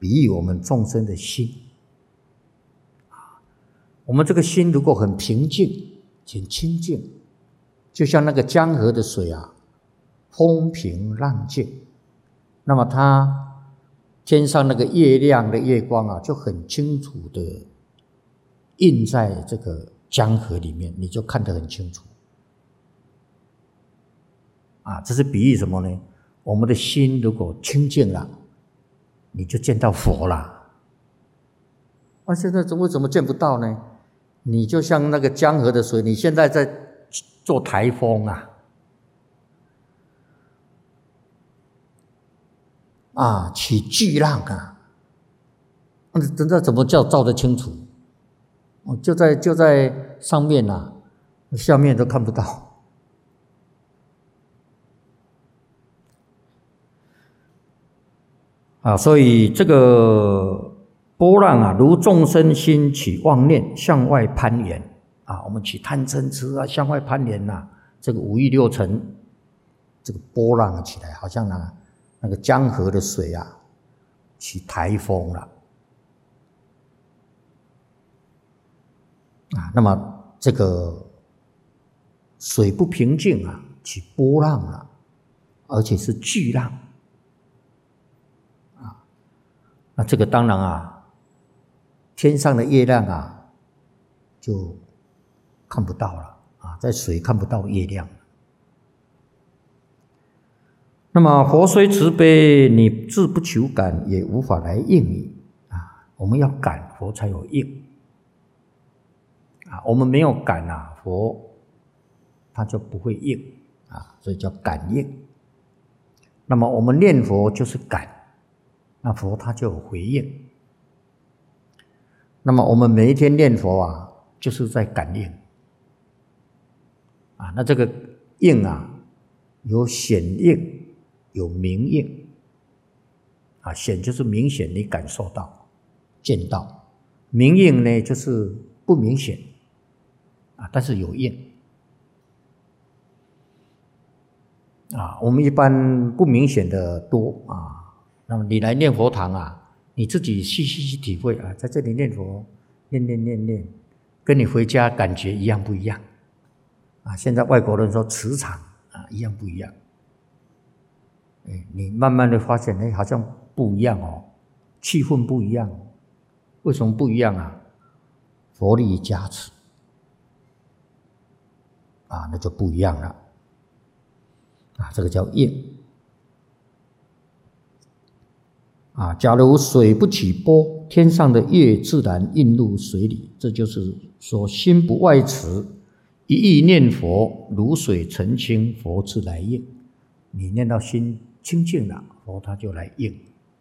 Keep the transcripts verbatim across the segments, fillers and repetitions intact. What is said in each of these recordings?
比喻我们众生的心。我们这个心如果很平静、很清净，就像那个江河的水啊，风平浪静，那么它天上那个月亮的月光啊，就很清楚的映在这个江河里面，你就看得很清楚。啊，这是比喻什么呢？我们的心如果清净了，你就见到佛了。啊，现在为什么见不到呢？你就像那个江河的水，你现在在做台风啊，啊，起巨浪啊，那真的怎么叫照得清楚？就在就在上面啊，下面都看不到。啊，所以这个波浪啊，如众生心起妄念，向外攀援啊，我们起贪嗔痴啊，向外攀援呐、啊，这个五欲六尘，这个波浪起来，好像那那个江河的水啊，起台风了啊。那么这个水不平静啊，起波浪了，而且是巨浪。那这个当然啊，天上的月亮啊，就看不到了啊，在水看不到月亮。那么佛虽慈悲，你自不求感，也无法来应你啊。我们要感，佛才有应啊。我们没有感啊，佛他就不会应啊，所以叫感应。那么我们念佛就是感。那佛他就有回应。那么我们每一天念佛啊，就是在感应啊。那这个应啊，有显应，有明应啊。显就是明显你感受到、见到；明应呢，就是不明显啊，但是有应啊。我们一般不明显的多啊。那么你来念佛堂啊，你自己细细去体会啊，在这里念佛，念念念念，跟你回家感觉一样不一样啊？现在外国人说磁场啊，一样不一样？哎，你慢慢的发现，哎，好像不一样哦，气氛不一样。为什么不一样啊？佛力加持啊，那就不一样了啊，这个叫应。啊，假如水不起波，天上的月自然映入水里，这就是说心不外持，一意念佛，如水澄清，佛自来应。你念到心清净了，佛他就来应。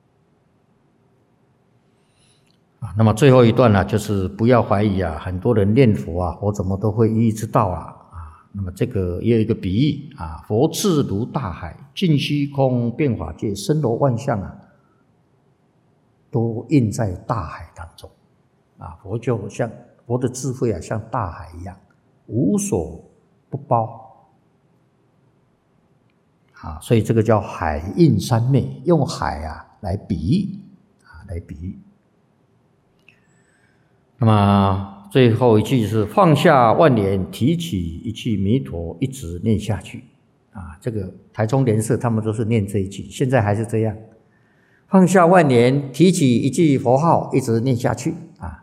啊，那么最后一段呢、啊，就是不要怀疑啊，很多人念佛啊，佛怎么都会一一知道啊啊。那么这个也有一个比喻啊，佛智如大海，尽虚空遍法界，森罗万象啊。都印在大海当中啊，佛就像佛的智慧啊，像大海一样，无所不包啊，所以这个叫海印三昧，用海啊来比喻啊，来比喻。那么最后一句是放下万年，提起一句弥陀，一直念下去啊。这个台中莲社他们都是念这一句，现在还是这样。放下万年，提起一句佛号，一直念下去啊！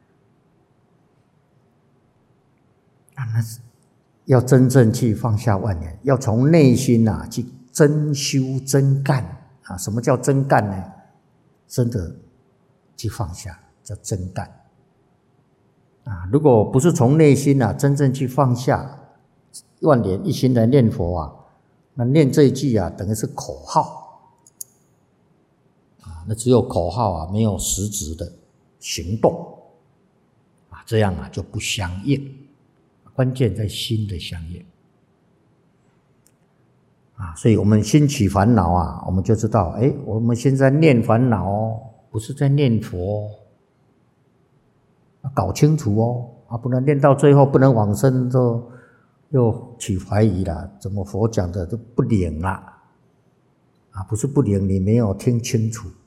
啊，那是要真正去放下万年，要从内心啊去真修真干啊！什么叫真干呢？真的去放下，叫真干啊！如果不是从内心啊真正去放下万年，一心来念佛啊，那念这一句啊，等于是口号。那只有口号啊，没有实质的行动啊，这样啊就不相应。关键在心的相应啊，所以我们心起烦恼啊，我们就知道，哎，我们现在念烦恼，不是在念佛，搞清楚哦啊，不能念到最后不能往生，就又起怀疑了，怎么佛讲的都不灵啦？啊，不是不灵，你没有听清楚。